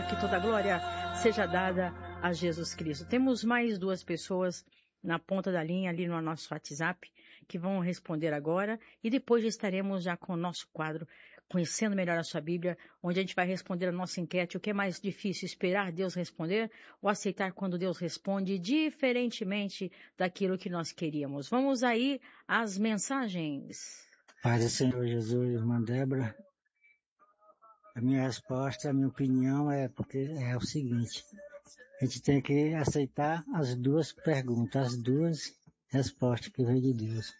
que toda a glória seja dada a Jesus Cristo. Temos mais 2 pessoas na ponta da linha ali no nosso WhatsApp que vão responder agora e depois já estaremos já com o nosso quadro Conhecendo Melhor a Sua Bíblia, onde a gente vai responder a nossa enquete: o que é mais difícil, esperar Deus responder ou aceitar quando Deus responde diferentemente daquilo que nós queríamos? Vamos aí às mensagens. Paz do Senhor Jesus, irmã Débora. A minha resposta, a minha opinião é o seguinte: a gente tem que aceitar as 2 perguntas, as 2 respostas que vem de Deus.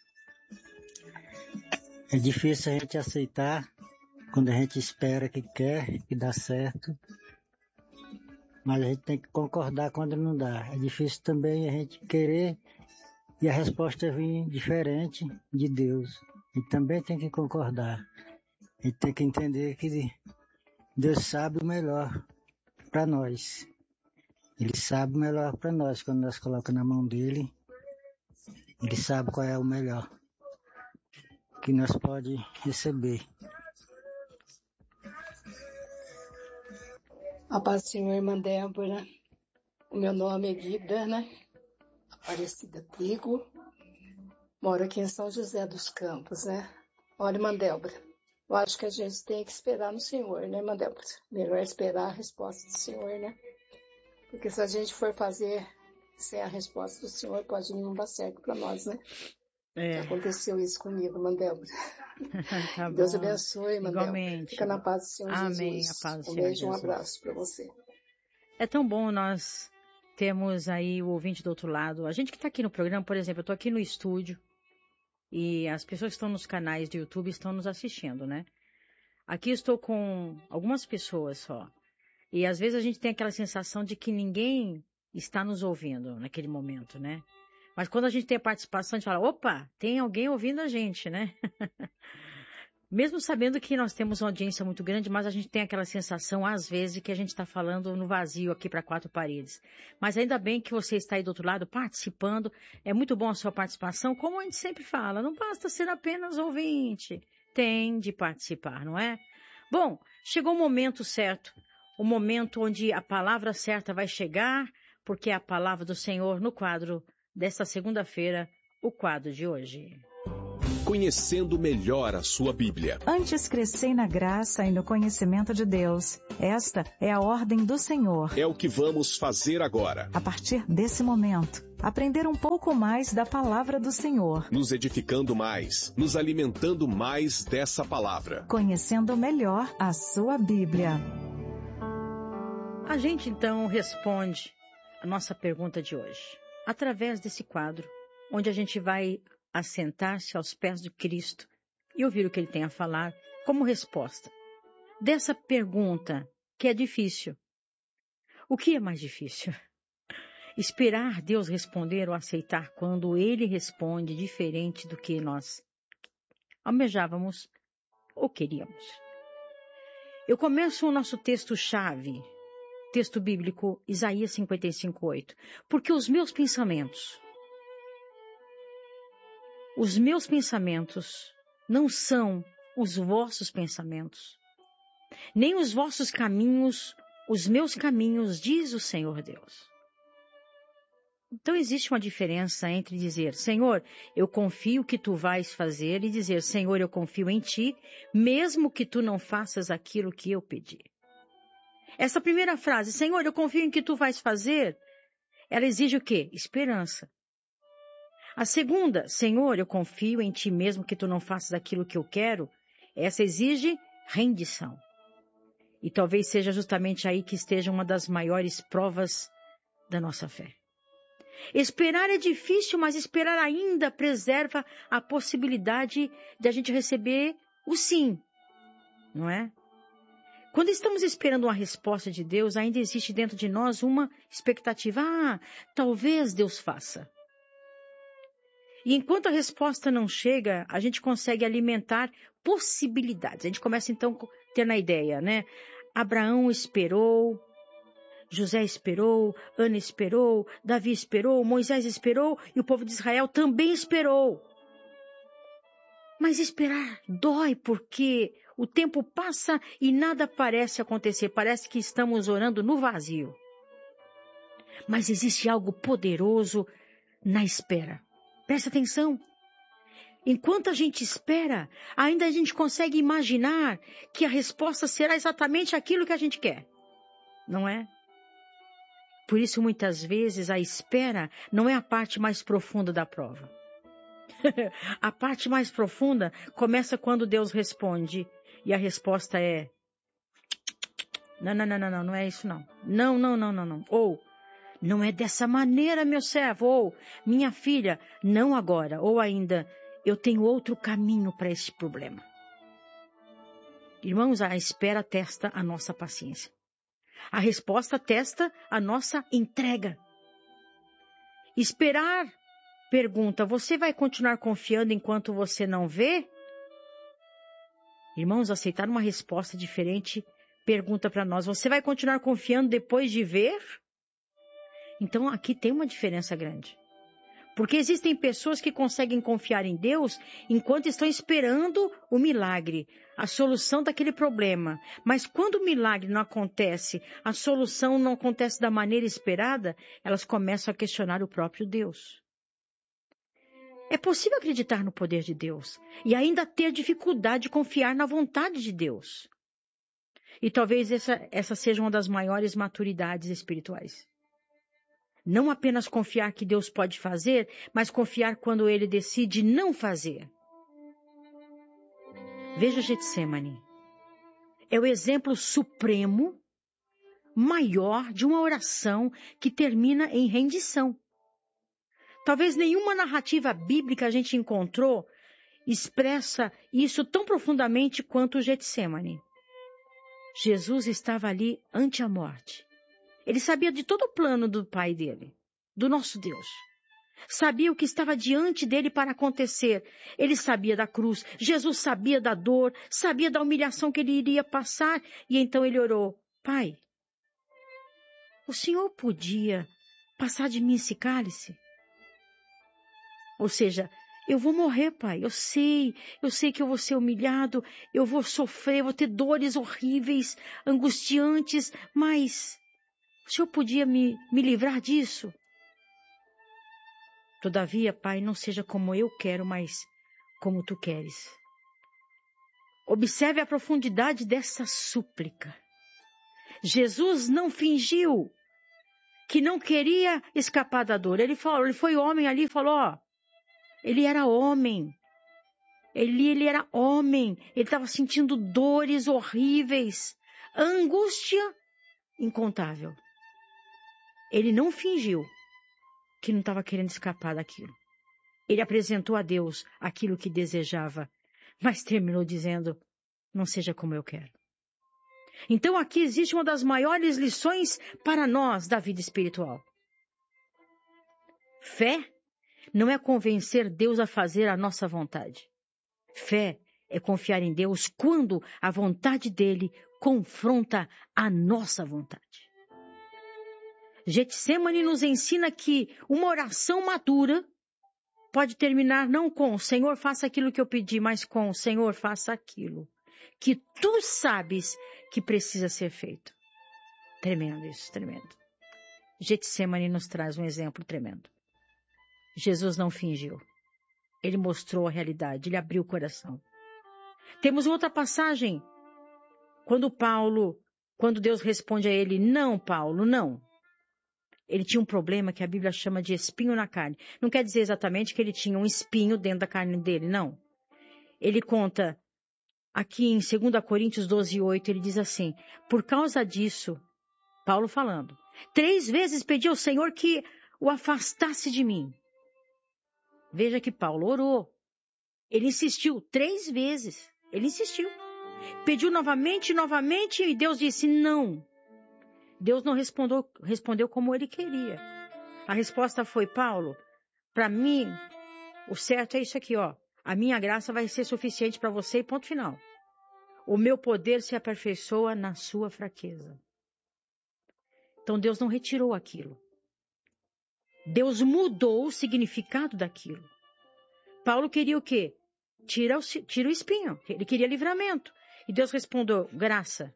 É difícil a gente aceitar quando a gente espera que quer, que dá certo, mas a gente tem que concordar quando não dá. É difícil também a gente querer e a resposta vir diferente de Deus. E também tem que concordar. A gente tem que entender que Deus sabe o melhor para nós. Ele sabe o melhor para nós. Quando nós colocamos na mão dele, ele sabe qual é o melhor que nós pode receber. A paz do Senhor, irmã Débora. O meu nome é Guida, Aparecida Trigo. Moro aqui em São José dos Campos, Olha, irmã Débora, eu acho que a gente tem que esperar no Senhor, irmã Débora? Melhor esperar a resposta do Senhor, Porque se a gente for fazer sem a resposta do Senhor, pode não dar certo para nós, Aconteceu isso comigo, irmã Débora. Tá Deus bom. abençoe, irmã Débora. Igualmente. Fica na paz do Senhor Amém. Jesus. A paz do Um Senhor beijo e um Jesus. abraço para você. É tão bom nós termos aí o ouvinte do outro lado. A gente que está aqui no programa, por exemplo, eu estou aqui no estúdio e as pessoas que estão nos canais do YouTube estão nos assistindo, Aqui estou com algumas pessoas só. E às vezes a gente tem aquela sensação de que ninguém está nos ouvindo naquele momento, Mas quando a gente tem a participação, a gente fala: opa, tem alguém ouvindo a gente, Mesmo sabendo que nós temos uma audiência muito grande, mas a gente tem aquela sensação, às vezes, de que a gente está falando no vazio aqui para 4 paredes. Mas ainda bem que você está aí do outro lado participando. É muito bom a sua participação. Como a gente sempre fala, não basta ser apenas ouvinte. Tem de participar, não é? Bom, chegou o momento certo. O momento onde a palavra certa vai chegar, porque é a palavra do Senhor no quadro desta segunda-feira, o quadro de hoje. Conhecendo melhor a sua Bíblia. Antes crescei na graça e no conhecimento de Deus. Esta é a ordem do Senhor. É o que vamos fazer agora. A partir desse momento, aprender um pouco mais da palavra do Senhor. Nos edificando mais, nos alimentando mais dessa palavra. Conhecendo melhor a sua Bíblia. A gente então responde a nossa pergunta de hoje através desse quadro, onde a gente vai assentar-se aos pés de Cristo e ouvir o que Ele tem a falar como resposta dessa pergunta que é difícil. O que é mais difícil? Esperar Deus responder ou aceitar quando Ele responde diferente do que nós almejávamos ou queríamos? Eu começo o nosso texto-chave, texto bíblico, Isaías 55:8. Porque os meus pensamentos não são os vossos pensamentos, nem os vossos caminhos, os meus caminhos, diz o Senhor Deus. Então existe uma diferença entre dizer: Senhor, eu confio que tu vais fazer, e dizer: Senhor, eu confio em ti, mesmo que tu não faças aquilo que eu pedi. Essa primeira frase, Senhor, eu confio em que tu vais fazer, ela exige o quê? Esperança. A segunda, Senhor, eu confio em ti mesmo que tu não faças aquilo que eu quero, essa exige rendição. E talvez seja justamente aí que esteja uma das maiores provas da nossa fé. Esperar é difícil, mas esperar ainda preserva a possibilidade de a gente receber o sim, não é? Quando estamos esperando uma resposta de Deus, ainda existe dentro de nós uma expectativa. Talvez Deus faça. E enquanto a resposta não chega, a gente consegue alimentar possibilidades. A gente começa então a ter na ideia, Abraão esperou, José esperou, Ana esperou, Davi esperou, Moisés esperou e o povo de Israel também esperou. Mas esperar dói porque o tempo passa e nada parece acontecer. Parece que estamos orando no vazio. Mas existe algo poderoso na espera. Presta atenção. Enquanto a gente espera, ainda a gente consegue imaginar que a resposta será exatamente aquilo que a gente quer. Não é? Por isso, muitas vezes, a espera não é a parte mais profunda da prova. A parte mais profunda começa quando Deus responde. E a resposta é... Não é isso não. Não. Ou, não é dessa maneira, meu servo. Ou, minha filha, não agora. Ou ainda, eu tenho outro caminho para esse problema. Irmãos, a espera testa a nossa paciência. A resposta testa a nossa entrega. Esperar, pergunta, você vai continuar confiando enquanto você não vê? Irmãos, aceitar uma resposta diferente pergunta para nós, você vai continuar confiando depois de ver? Então aqui tem uma diferença grande. Porque existem pessoas que conseguem confiar em Deus enquanto estão esperando o milagre, a solução daquele problema. Mas quando o milagre não acontece, a solução não acontece da maneira esperada, elas começam a questionar o próprio Deus. É possível acreditar no poder de Deus e ainda ter dificuldade de confiar na vontade de Deus. E talvez essa seja uma das maiores maturidades espirituais. Não apenas confiar que Deus pode fazer, mas confiar quando Ele decide não fazer. Veja Getsemane. É o exemplo supremo, maior de uma oração que termina em rendição. Talvez nenhuma narrativa bíblica a gente encontrou expressa isso tão profundamente quanto o Getsemane. Jesus estava ali ante a morte. Ele sabia de todo o plano do Pai dele, do nosso Deus. Sabia o que estava diante dele para acontecer. Ele sabia da cruz, Jesus sabia da dor, sabia da humilhação que ele iria passar. E então ele orou, Pai, o Senhor podia passar de mim esse cálice? Ou seja, eu vou morrer, Pai, eu sei que eu vou ser humilhado, eu vou sofrer, vou ter dores horríveis, angustiantes, mas... o Senhor podia me livrar disso? Todavia, Pai, não seja como eu quero, mas como Tu queres. Observe a profundidade dessa súplica. Jesus não fingiu que não queria escapar da dor. Ele foi homem ali e falou, ele era homem. Ele era homem. Ele estava sentindo dores horríveis, angústia incontável. Ele não fingiu que não estava querendo escapar daquilo. Ele apresentou a Deus aquilo que desejava, mas terminou dizendo, não seja como eu quero. Então aqui existe uma das maiores lições para nós da vida espiritual. Fé não é convencer Deus a fazer a nossa vontade. Fé é confiar em Deus quando a vontade dele confronta a nossa vontade. Getsemane nos ensina que uma oração madura pode terminar não com Senhor, faça aquilo que eu pedi, mas com Senhor, faça aquilo que Tu sabes que precisa ser feito. Tremendo isso, tremendo. Getsemane nos traz um exemplo tremendo. Jesus não fingiu. Ele mostrou a realidade, ele abriu o coração. Temos outra passagem, quando Deus responde a ele, não, Paulo, não. Ele tinha um problema que a Bíblia chama de espinho na carne. Não quer dizer exatamente que ele tinha um espinho dentro da carne dele, não. Ele conta, aqui em 2 Coríntios 12:8, ele diz assim, por causa disso, Paulo falando, 3 vezes pedi ao Senhor que o afastasse de mim. Veja que Paulo orou. Ele insistiu 3 vezes. Ele insistiu. Pediu novamente, e Deus disse não. Deus não respondeu como ele queria. A resposta foi, Paulo, para mim, o certo é isso aqui, a minha graça vai ser suficiente para você e ponto final. O meu poder se aperfeiçoa na sua fraqueza. Então Deus não retirou aquilo. Deus mudou o significado daquilo. Paulo queria o quê? Tira o espinho. Ele queria livramento. E Deus respondeu, graça.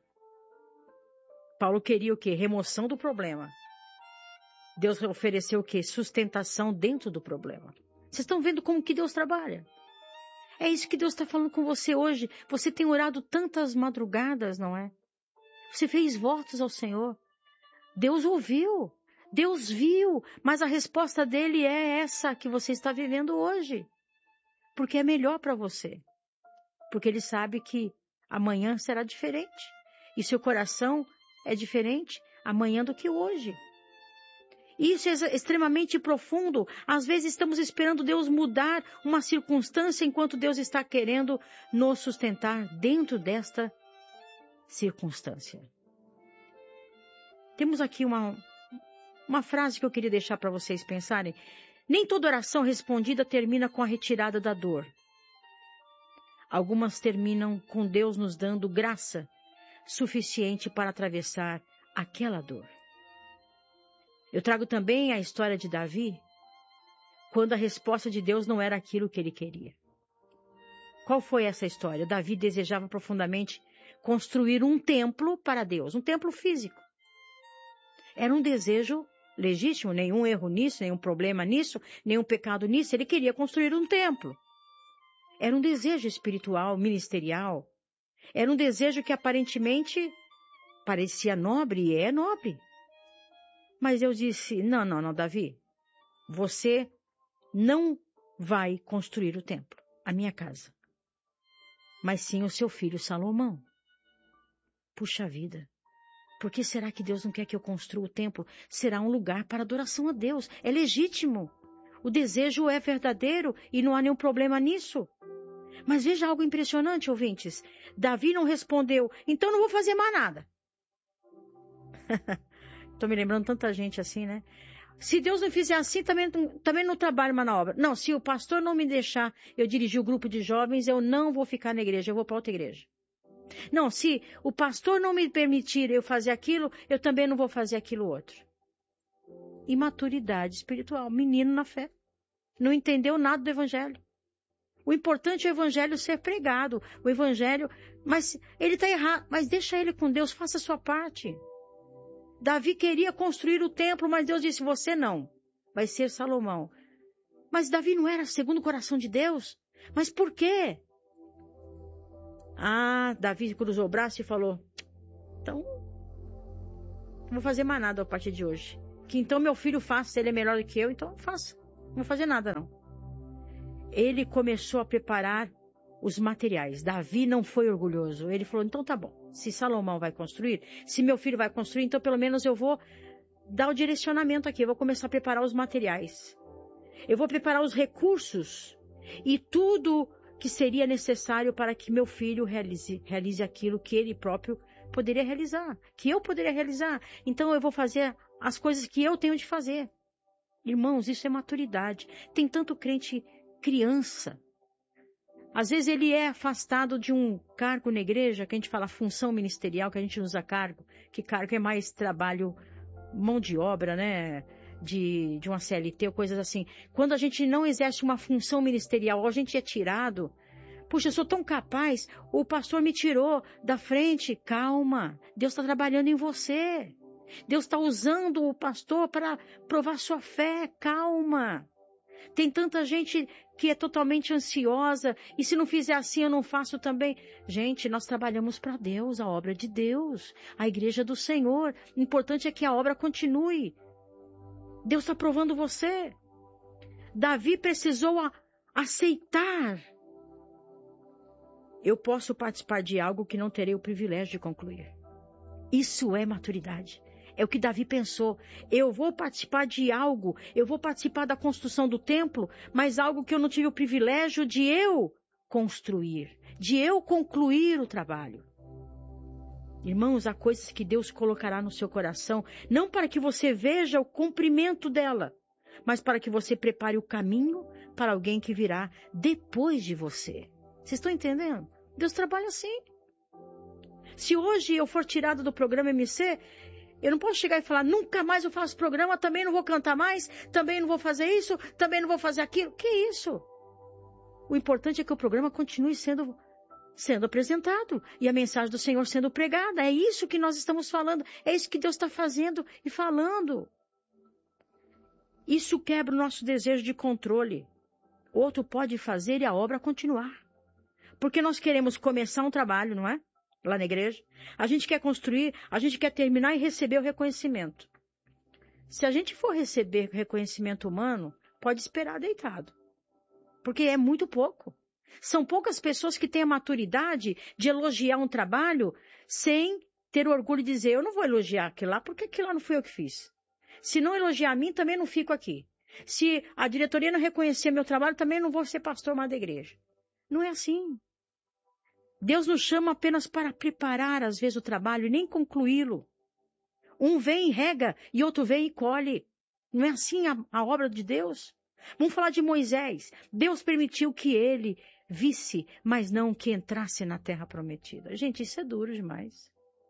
Paulo queria o quê? Remoção do problema. Deus ofereceu o quê? Sustentação dentro do problema. Vocês estão vendo como que Deus trabalha? É isso que Deus está falando com você hoje. Você tem orado tantas madrugadas, não é? Você fez votos ao Senhor. Deus ouviu. Deus viu. Mas a resposta dele é essa que você está vivendo hoje. Porque é melhor para você. Porque ele sabe que amanhã será diferente. E seu coração é diferente amanhã do que hoje. Isso é extremamente profundo. Às vezes estamos esperando Deus mudar uma circunstância enquanto Deus está querendo nos sustentar dentro desta circunstância. Temos aqui uma frase que eu queria deixar para vocês pensarem. Nem toda oração respondida termina com a retirada da dor. Algumas terminam com Deus nos dando graça suficiente para atravessar aquela dor. Eu trago também a história de Davi, quando a resposta de Deus não era aquilo que ele queria. Qual foi essa história? Davi desejava profundamente construir um templo para Deus, um templo físico. Era um desejo legítimo, nenhum erro nisso, nenhum problema nisso, nenhum pecado nisso. Ele queria construir um templo. Era um desejo espiritual, ministerial. Era um desejo que aparentemente parecia nobre e é nobre. Mas eu disse, não, Davi, você não vai construir o templo, a minha casa, mas sim o seu filho Salomão. Puxa vida, por que será que Deus não quer que eu construa o templo? Será um lugar para adoração a Deus, é legítimo, o desejo é verdadeiro e não há nenhum problema nisso. Mas veja algo impressionante, ouvintes, Davi não respondeu, então não vou fazer mais nada. Estou me lembrando tanta gente assim, né? Se Deus não fizer assim, também não trabalho mais na obra. Não, se o pastor não me deixar eu dirigir o grupo de jovens, eu não vou ficar na igreja, eu vou para outra igreja. Não, se o pastor não me permitir eu fazer aquilo, eu também não vou fazer aquilo outro. Imaturidade espiritual, menino na fé. Não entendeu nada do evangelho. O importante é o evangelho ser pregado. O evangelho, mas ele está errado. Mas deixa ele com Deus, faça a sua parte. Davi queria construir o templo, mas Deus disse, você não. Vai ser Salomão. Mas Davi não era segundo o coração de Deus? Mas por quê? Davi cruzou o braço e falou, então, não vou fazer mais nada a partir de hoje. Que então meu filho faça, se ele é melhor do que eu, então faça. Não vou fazer nada não. Ele começou a preparar os materiais. Davi não foi orgulhoso. Ele falou, então tá bom. Se Salomão vai construir, se meu filho vai construir, então pelo menos eu vou dar o direcionamento aqui. Eu vou começar a preparar os materiais. Eu vou preparar os recursos e tudo que seria necessário para que meu filho realize aquilo que ele próprio poderia realizar, que eu poderia realizar. Então eu vou fazer as coisas que eu tenho de fazer. Irmãos, isso é maturidade. Tem tanto crente criança. Às vezes ele é afastado de um cargo na igreja, que a gente fala função ministerial, que a gente usa cargo, que cargo é mais trabalho, mão de obra, né? De uma CLT ou coisas assim. Quando a gente não exerce uma função ministerial, ou a gente é tirado, puxa, eu sou tão capaz, o pastor me tirou da frente. Calma, Deus está trabalhando em você. Deus está usando o pastor para provar sua fé. Calma. Tem tanta gente que é totalmente ansiosa, e se não fizer assim eu não faço também. Gente, nós trabalhamos para Deus, a obra de Deus, a igreja do Senhor. O importante é que a obra continue. Deus está provando você. Davi precisou aceitar. Eu posso participar de algo que não terei o privilégio de concluir. Isso é maturidade. É o que Davi pensou. Eu vou participar de algo, eu vou participar da construção do templo, mas algo que eu não tive o privilégio de eu construir, de eu concluir o trabalho. Irmãos, há coisas que Deus colocará no seu coração, não para que você veja o cumprimento dela, mas para que você prepare o caminho para alguém que virá depois de você. Vocês estão entendendo? Deus trabalha assim. Se hoje eu for tirado do programa MC, eu não posso chegar e falar, nunca mais eu faço programa, também não vou cantar mais, também não vou fazer isso, também não vou fazer aquilo. Que isso? O importante é que o programa continue sendo sendo apresentado e a mensagem do Senhor sendo pregada. É isso que nós estamos falando. É isso que Deus está fazendo e falando. Isso quebra o nosso desejo de controle. Outro pode fazer e a obra continuar. Porque nós queremos começar um trabalho, não é? Lá na igreja. A gente quer construir, a gente quer terminar e receber o reconhecimento. Se a gente for receber reconhecimento humano, pode esperar deitado. Porque é muito pouco. São poucas pessoas que têm a maturidade de elogiar um trabalho sem ter orgulho de dizer, eu não vou elogiar aquilo lá, porque aquilo lá não fui eu que fiz. Se não elogiar a mim, também não fico aqui. Se a diretoria não reconhecer meu trabalho, também não vou ser pastor mais da igreja. Não é assim. Deus nos chama apenas para preparar, às vezes, o trabalho e nem concluí-lo. Um vem e rega e outro vem e colhe. Não é assim a obra de Deus? Vamos falar de Moisés. Deus permitiu que ele visse, mas não que entrasse na terra prometida. Gente, isso é duro demais.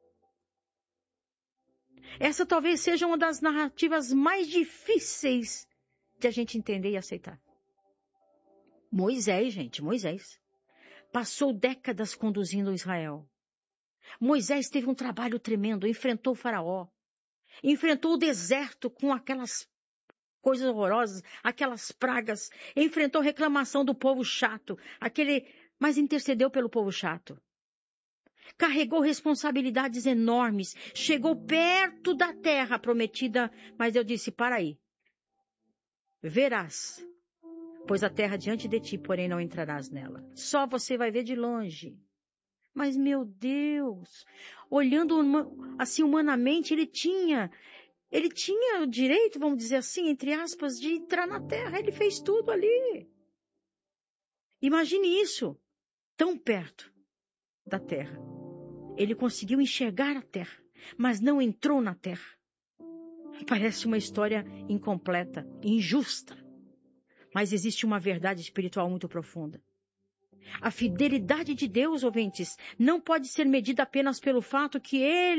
Essa talvez seja uma das narrativas mais difíceis de a gente entender e aceitar. Moisés, gente, Moisés. Passou décadas conduzindo Israel. Moisés teve um trabalho tremendo, enfrentou o faraó. Enfrentou o deserto com aquelas coisas horrorosas, aquelas pragas. Enfrentou reclamação do povo chato, mas intercedeu pelo povo chato. Carregou responsabilidades enormes, chegou perto da terra prometida, mas Deus disse, para aí. Verás, pois a terra diante de ti, porém não entrarás nela. Só você vai ver de longe. Mas, meu Deus, olhando assim humanamente, ele tinha o direito, vamos dizer assim, entre aspas, de entrar na terra. Ele fez tudo ali. Imagine isso, tão perto da terra. Ele conseguiu enxergar a terra, mas não entrou na terra. Parece uma história incompleta, injusta. Mas existe uma verdade espiritual muito profunda. A fidelidade de Deus, ouvintes, não pode ser medida apenas pelo fato de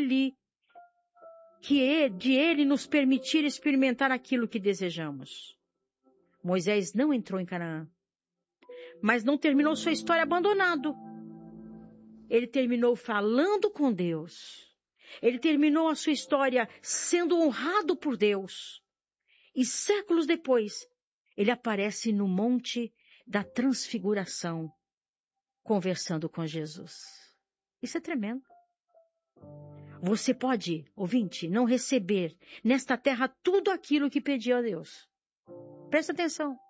Ele nos permitir experimentar aquilo que desejamos. Moisés não entrou em Canaã, mas não terminou sua história abandonado. Ele terminou falando com Deus. Ele terminou a sua história sendo honrado por Deus. E séculos depois, ele aparece no Monte da Transfiguração, conversando com Jesus. Isso é tremendo. Você pode, ouvinte, não receber nesta terra tudo aquilo que pediu a Deus. Presta atenção.